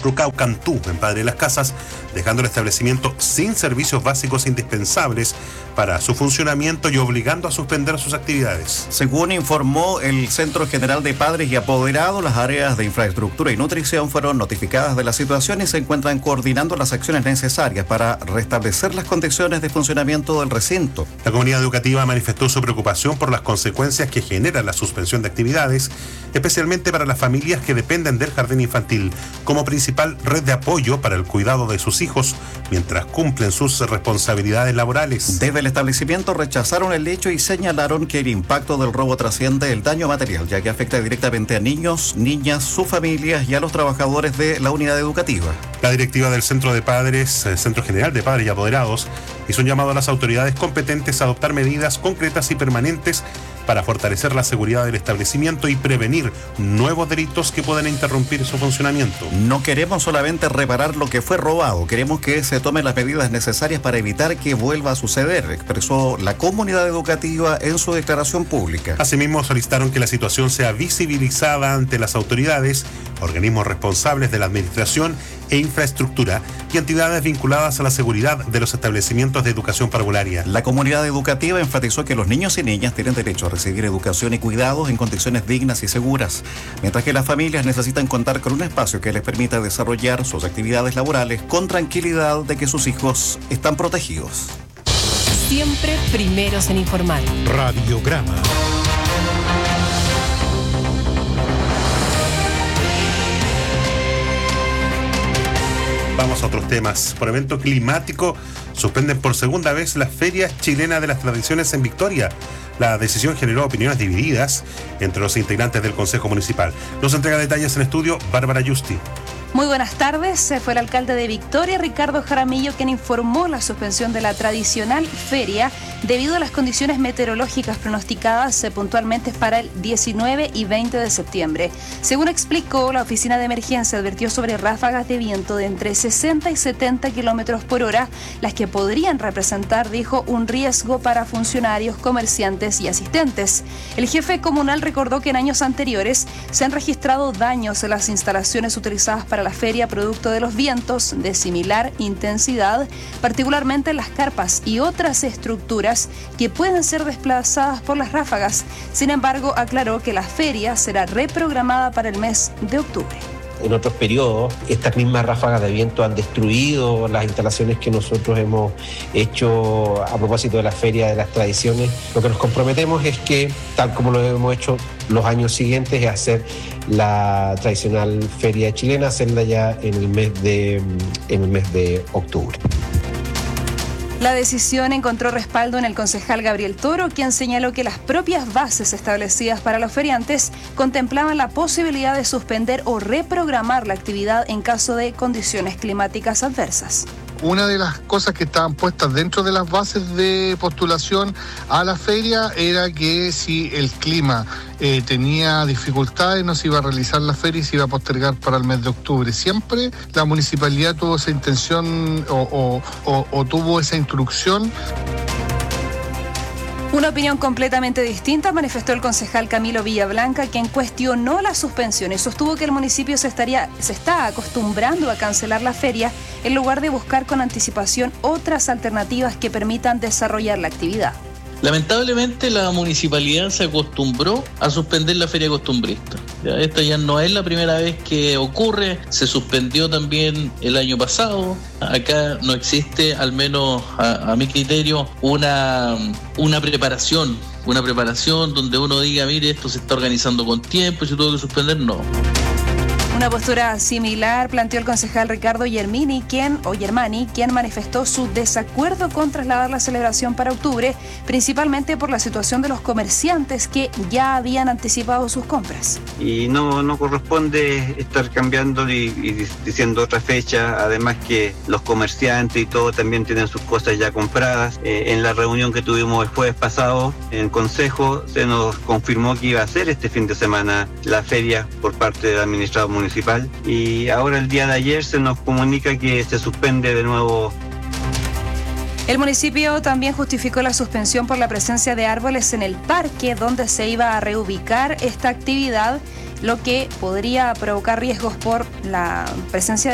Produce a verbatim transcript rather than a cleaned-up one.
Rucaucantú, en Padre Las Casas, dejando el establecimiento sin servicios básicos indispensables para su funcionamiento y obligando a suspender sus actividades. Según informó el Centro General de Padres y Apoderados, las áreas de infraestructura y nutrición fueron notificadas de la situación y se encuentran coordinando las acciones necesarias para restablecer las condiciones de funcionamiento del recinto. La comunidad educativa manifestó su preocupación por las consecuencias que genera la suspensión de actividades, especialmente para las familias que dependen del jardín infantil como principal red de apoyo para el cuidado de sus hijos mientras cumplen sus responsabilidades laborales. Desde el establecimiento rechazaron el hecho y señalaron que el impacto del robo trasciende el daño material, ya que afecta directamente a niños, niñas, sus familias y a los trabajadores de la unidad educativa. La directiva del Centro de Padres, el Centro General de Padres y Apoderados, hizo un llamado a las autoridades competentes a adoptar medidas concretas y permanentes para fortalecer la seguridad del establecimiento y prevenir nuevos delitos que puedan interrumpir su funcionamiento. No queremos solamente reparar lo que fue robado, queremos que se tomen las medidas necesarias para evitar que vuelva a suceder, expresó la comunidad educativa en su declaración pública. Asimismo, solicitaron que la situación sea visibilizada ante las autoridades, organismos responsables de la administración e infraestructura y entidades vinculadas a la seguridad de los establecimientos de educación parvularia. La comunidad educativa enfatizó que los niños y niñas tienen derecho a recibir educación y cuidados en condiciones dignas y seguras, mientras que las familias necesitan contar con un espacio que les permita desarrollar sus actividades laborales con tranquilidad de que sus hijos están protegidos. Siempre primeros en informar. Radiograma. Vamos a otros temas. Por evento climático, suspenden por segunda vez la Feria Chilena de las Tradiciones en Victoria. La decisión generó opiniones divididas entre los integrantes del Consejo Municipal. Nos entrega detalles en estudio Bárbara Justi. Muy buenas tardes. Fue el alcalde de Victoria, Ricardo Jaramillo, quien informó la suspensión de la tradicional feria debido a las condiciones meteorológicas pronosticadas puntualmente para el diecinueve y veinte de septiembre. Según explicó, la oficina de emergencia advirtió sobre ráfagas de viento de entre sesenta y setenta kilómetros por hora, las que podrían representar, dijo, un riesgo para funcionarios, comerciantes y asistentes. El jefe comunal recordó que en años anteriores se han registrado daños en las instalaciones utilizadas para la feria producto de los vientos de similar intensidad, particularmente en las carpas y otras estructuras que pueden ser desplazadas por las ráfagas. Sin embargo, aclaró que la feria será reprogramada para el mes de octubre. En otros periodos, estas mismas ráfagas de viento han destruido las instalaciones que nosotros hemos hecho a propósito de la Feria de las Tradiciones. Lo que nos comprometemos es que, tal como lo hemos hecho los años siguientes, es hacer la tradicional feria chilena, hacerla ya en el mes de, en el mes de octubre. La decisión encontró respaldo en el concejal Gabriel Toro, quien señaló que las propias bases establecidas para los feriantes contemplaban la posibilidad de suspender o reprogramar la actividad en caso de condiciones climáticas adversas. Una de las cosas que estaban puestas dentro de las bases de postulación a la feria era que si el clima eh, tenía dificultades no se iba a realizar la feria y se iba a postergar para el mes de octubre. Siempre la municipalidad tuvo esa intención o, o, o, o tuvo esa instrucción. Una opinión completamente distinta manifestó el concejal Camilo Villablanca, quien cuestionó la suspensión y sostuvo que el municipio se, estaría, se está acostumbrando a cancelar la feria en lugar de buscar con anticipación otras alternativas que permitan desarrollar la actividad. Lamentablemente la municipalidad se acostumbró a suspender la feria costumbrista. Ya, esta ya no es la primera vez que ocurre, se suspendió también el año pasado. Acá no existe, al menos a, a mi criterio, una, una preparación, una preparación donde uno diga, mire, esto se está organizando con tiempo y se tuvo que suspender, no. Una postura similar planteó el concejal Ricardo Germini, quien, o Germani, quien manifestó su desacuerdo con trasladar la celebración para octubre, principalmente por la situación de los comerciantes que ya habían anticipado sus compras. Y no, no corresponde estar cambiando y, y diciendo otra fecha, además que los comerciantes y todo también tienen sus cosas ya compradas. Eh, en la reunión que tuvimos el jueves pasado en Consejo se nos confirmó que iba a ser este fin de semana la feria por parte del administrador municipal. Municipal y ahora el día de ayer se nos comunica que se suspende de nuevo. El municipio también justificó la suspensión por la presencia de árboles en el parque donde se iba a reubicar esta actividad, lo que podría provocar riesgos por la presencia